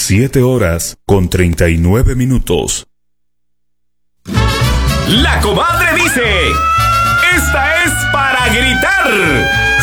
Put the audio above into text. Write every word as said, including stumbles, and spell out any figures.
siete horas con treinta y nueve minutos. La comadre dice, esta es para gritar.